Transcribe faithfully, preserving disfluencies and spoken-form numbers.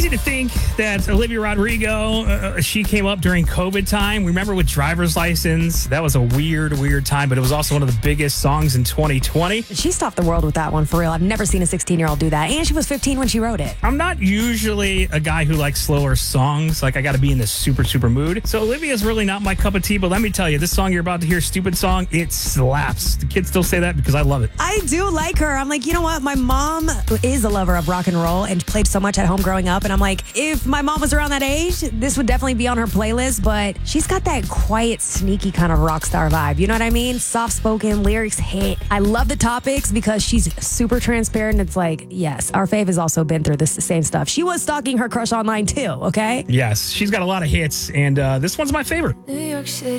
crazy to think that Olivia Rodrigo, uh, she came up during COVID time. Remember with Driver's License? That was a weird, weird time, but it was also one of the biggest songs in twenty twenty. She stopped the world with that one, for real. I've never seen a sixteen-year-old do that. And she was fifteen when she wrote it. I'm not usually a guy who likes slower songs. Like, I got to be in this super, super mood. So Olivia's really not my cup of tea, but let me tell you, this song you're about to hear, Stupid Song, it slaps. The kids still say that because I love it. I do like her. I'm like, you know what? My mom is a lover of rock and roll and played so much at home growing up. And I'm like, if my mom was around that age, this would definitely be on her playlist. But she's got that quiet, sneaky kind of rock star vibe. You know what I mean? Soft-spoken, lyrics hit. I love the topics because she's super transparent. It's like, yes, our fave has also been through this same stuff. She was stalking her crush online too, okay? Yes, she's got a lot of hits, and uh, this one's my favorite. New York City.